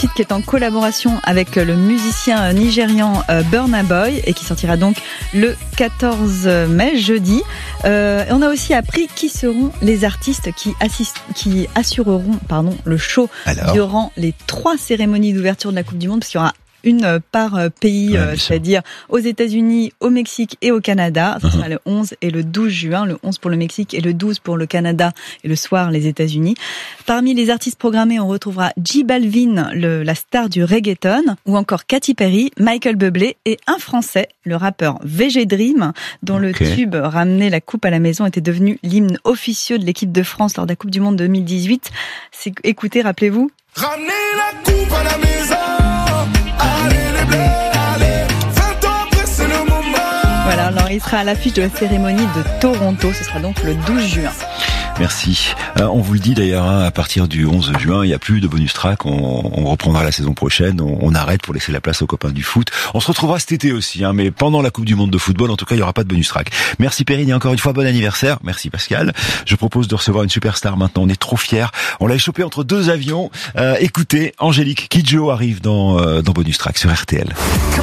titre qui est en collaboration avec le musicien nigérian Burna Boy et qui sortira donc le 14 mai, jeudi. On a aussi appris qui seront les artistes qui assureront le show durant les 3 cérémonies d'ouverture de la Coupe du Monde, parce qu'il y aura une par pays, c'est-à-dire aux États-Unis, au Mexique et au Canada. Ce sera le 11 et le 12 juin, le 11 pour le Mexique et le 12 pour le Canada et le soir les États-Unis. Parmi les artistes programmés, on retrouvera J Balvin, la star du reggaeton, ou encore Katy Perry, Michael Bublé et un Français, le rappeur VG Dream, dont le tube Ramener la coupe à la maison était devenu l'hymne officieux de l'équipe de France lors de la Coupe du Monde 2018. Écoutez, rappelez-vous. Ramener la coupe à la maison. Allez les bleus, allez, 20 ans après c'est le moment. Voilà, alors il sera à l'affiche de la cérémonie de Toronto, ce sera donc le 12 juin. Merci. On vous le dit d'ailleurs, à partir du 11 juin, il n'y a plus de bonus track. On reprendra la saison prochaine. On arrête pour laisser la place aux copains du foot. On se retrouvera cet été aussi, mais pendant la Coupe du Monde de football, en tout cas, il n'y aura pas de bonus track. Merci Perrine et encore une fois, bon anniversaire. Merci Pascal. Je propose de recevoir une superstar maintenant. On est trop fiers. On l'a échappé entre 2 avions. Écoutez, Angélique Kidjo arrive dans bonus track sur RTL.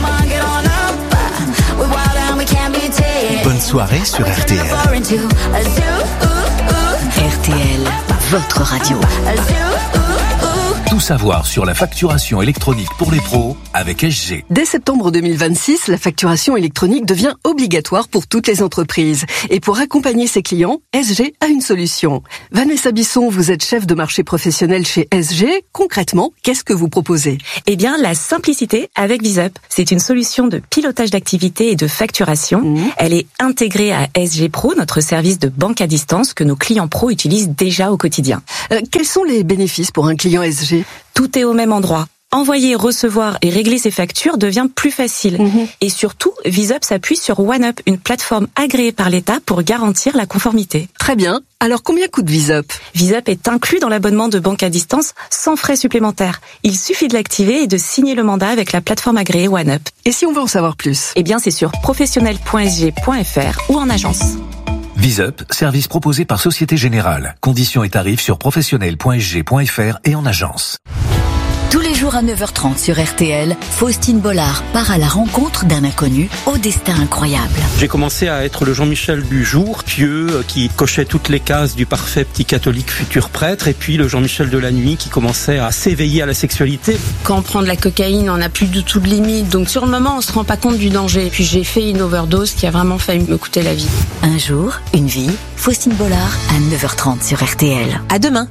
Bonne soirée sur RTL. RTL, votre radio. Tout savoir sur la facturation électronique pour les pros avec SG. Dès septembre 2026, la facturation électronique devient obligatoire pour toutes les entreprises. Et pour accompagner ses clients, SG a une solution. Vanessa Bisson, vous êtes chef de marché professionnel chez SG. Concrètement, qu'est-ce que vous proposez ? Eh bien, la simplicité avec VisUp. C'est une solution de pilotage d'activité et de facturation. Elle est intégrée à SG Pro, notre service de banque à distance que nos clients pros utilisent déjà au quotidien. Quels sont les bénéfices pour un client SG ? Tout est au même endroit. Envoyer, recevoir et régler ses factures devient plus facile. Et surtout, VisUp s'appuie sur OneUp, une plateforme agréée par l'État pour garantir la conformité. Très bien. Alors combien coûte VisUp ? VisUp est inclus dans l'abonnement de banque à distance sans frais supplémentaires. Il suffit de l'activer et de signer le mandat avec la plateforme agréée OneUp. Et si on veut en savoir plus ? Eh bien, c'est sur professionnel.sg.fr ou en agence. VisUp, service proposé par Société Générale. Conditions et tarifs sur professionnel.sg.fr et en agence. Tous les jours à 9h30 sur RTL, Faustine Bollard part à la rencontre d'un inconnu au destin incroyable. J'ai commencé à être le Jean-Michel du jour, pieux, qui cochait toutes les cases du parfait petit catholique futur prêtre, et puis le Jean-Michel de la nuit qui commençait à s'éveiller à la sexualité. Quand on prend de la cocaïne, on n'a plus du tout de limite, donc sur le moment on se rend pas compte du danger. Puis j'ai fait une overdose qui a vraiment failli me coûter la vie. Un jour, une vie, Faustine Bollard à 9h30 sur RTL. À demain.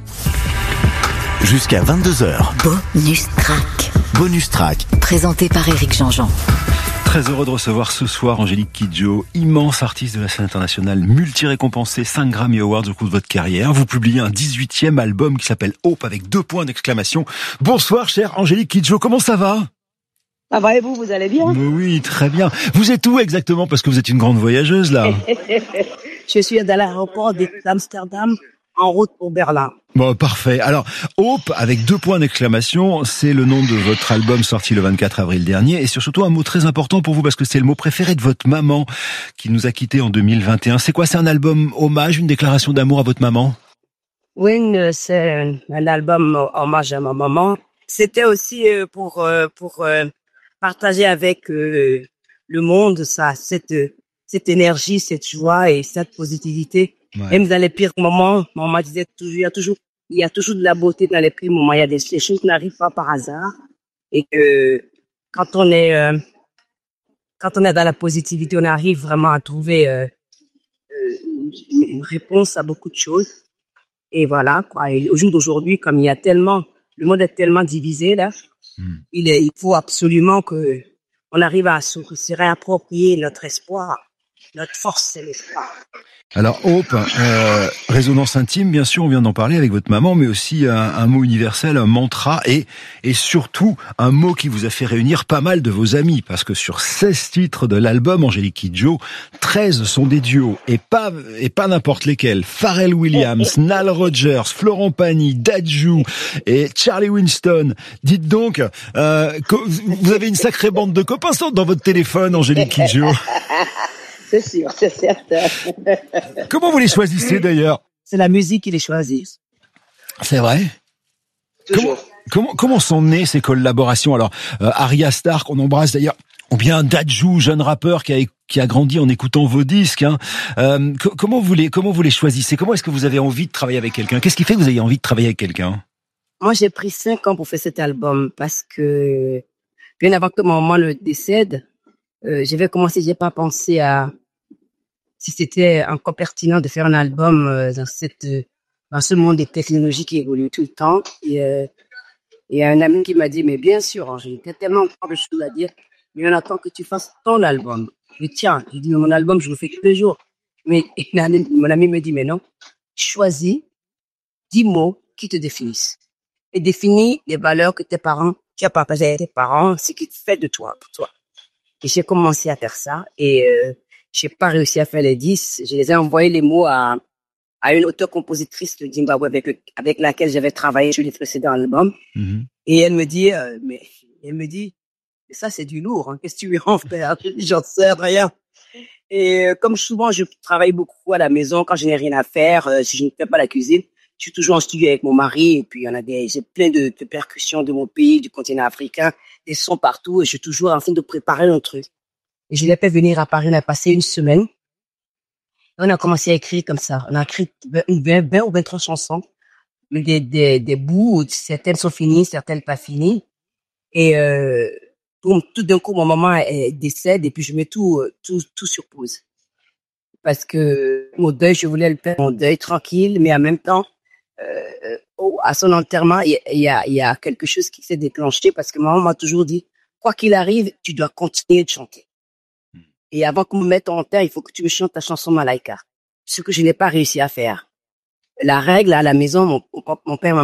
Jusqu'à 22h. Bonus track. Bonus track. Présenté par Éric Jean-Jean. Très heureux de recevoir ce soir Angélique Kidjo, immense artiste de la scène internationale, multi-récompensée, 5 Grammy Awards au cours de votre carrière. Vous publiez un 18e album qui s'appelle Hope avec 2 points d'exclamation. Bonsoir chère Angélique Kidjo, comment ça va ? Ça va et vous allez bien ? Oui, très bien. Vous êtes où exactement ? Parce que vous êtes une grande voyageuse là. Je suis dans l'aéroport d'Amsterdam, en route pour Berlin. Bon, parfait. Alors, Hope, avec 2 points d'exclamation, c'est le nom de votre album sorti le 24 avril dernier, et surtout un mot très important pour vous, parce que c'est le mot préféré de votre maman, qui nous a quittés en 2021. C'est quoi ? C'est un album hommage, une déclaration d'amour à votre maman ? Oui, c'est un album hommage à ma maman. C'était aussi pour partager avec le monde cette énergie, cette joie et cette positivité. Ouais. Même dans les pires moments, maman disait toujours, il y a toujours de la beauté dans les pires moments. Il y a des choses qui n'arrivent pas par hasard. Et que quand on est dans la positivité, on arrive vraiment à trouver une réponse à beaucoup de choses. Et voilà, quoi. Et au jour d'aujourd'hui, comme le monde est tellement divisé, là, il faut absolument que on arrive à se réapproprier notre espoir. Notre force, c'est l'espoir. Alors Hope, résonance intime, bien sûr, on vient d'en parler avec votre maman, mais aussi un mot universel, un mantra, et surtout un mot qui vous a fait réunir pas mal de vos amis, parce que sur 16 titres de l'album Angélique Kidjo, 13 sont des duos, et pas n'importe lesquels. Pharrell Williams, Nile Rodgers, Florent Pagny, Dadju et Charlie Winston. Dites donc, vous avez une sacrée bande de copains dans votre téléphone, Angélique Kidjo. C'est sûr, c'est certain. Comment vous les choisissez d'ailleurs ? C'est la musique qui les choisit. C'est vrai ? Toujours. Comment sont nées ces collaborations? Alors, Arya Stark, on embrasse d'ailleurs, ou bien Dadju, jeune rappeur qui a grandi en écoutant vos disques. Hein. Comment vous les choisissez? Comment est-ce que vous avez envie de travailler avec quelqu'un? Qu'est-ce qui fait que vous avez envie de travailler avec quelqu'un? Moi, j'ai pris 5 ans pour faire cet album parce que bien avant que maman le décède, j'avais commencé, j'ai pas pensé à si c'était encore pertinent de faire un album dans ce monde des technologies qui évolue tout le temps. Et il y a un ami qui m'a dit, mais bien sûr, Angélique, t'as tellement encore de choses à dire, mais on attend que tu fasses ton album. Je dis, tiens, j'ai dit, mon album, je le fais tous les jours. Mais mon ami me dit, mais non, choisis 10 mots qui te définissent. Et définis les valeurs que tes parents, tu as partagées avec tes parents, ce qui te fait de toi, pour toi. Et j'ai commencé à faire ça, et j'ai pas réussi à faire les 10. Je les ai envoyés les mots à une auteure-compositrice de Zimbabwe avec laquelle j'avais travaillé sur les précédents albums. Mm-hmm. Et elle me dit, ça c'est du lourd, hein. Qu'est-ce que tu veux en faire? J'en sais rien. Et comme souvent je travaille beaucoup à la maison, quand je n'ai rien à faire, si je ne fais pas la cuisine, je suis toujours en studio avec mon mari, et puis j'ai plein de percussions de mon pays, du continent africain, des sons partout, et je suis toujours en train de préparer un truc. Et je l'ai fait venir à Paris, on a passé une semaine. On a commencé à écrire comme ça. On a écrit 20 ou 23 chansons. Des bouts, certaines sont finies, certaines pas finies. Et tout d'un coup, mon maman décède, et puis je mets tout sur pause. Parce que mon deuil, je voulais le faire mon deuil tranquille, mais en même temps, à son enterrement, il y a quelque chose qui s'est déclenché, parce que maman m'a toujours dit, quoi qu'il arrive, tu dois continuer de chanter. Et avant qu'on me mette en terre, il faut que tu me chantes ta chanson Malaika. Ce que je n'ai pas réussi à faire. La règle à la maison, mon père m'a